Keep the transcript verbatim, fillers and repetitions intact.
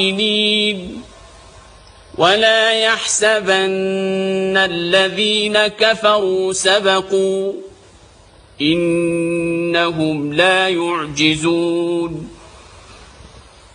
ولا يحسبن الذين كفروا سبقوا إنهم لا يعجزون